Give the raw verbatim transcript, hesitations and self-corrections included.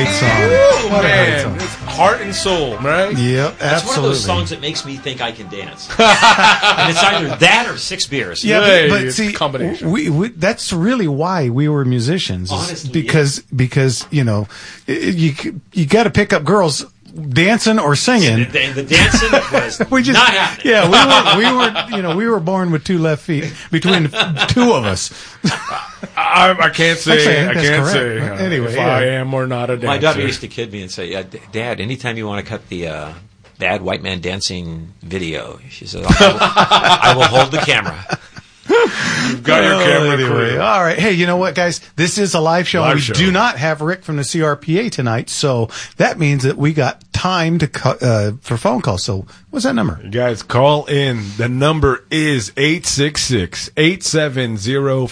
great song. Ooh, what man. a great song. It's heart and soul, right? Yep, That's absolutely. one of those songs that makes me think I can dance. And it's either that or six beers. Yeah, Hey, but, but it's see, combination. we, we, that's really why we were musicians. is Honestly, because because you know you you got to pick up girls dancing or singing. And the, and the dancing was we just not happening. yeah we were we were you know we were born with two left feet between the two of us. I, I can't say. Actually, I I, think that's can't correct. say But uh, anyway, if yeah. I am or not a dancer. My daughter used to kid me and say, yeah, D- Dad, anytime you want to cut the uh, bad white man dancing video, she said, I will, I will hold the camera. You've got your Well, camera anyway. crew. All right. Hey, you know what, guys? This is a live show. Live we show. do not have Rick from the C R P A tonight, so that means that we got time to cu- uh, for phone calls. So what's that number? You guys, call in. The number is eight six six, eight seven zero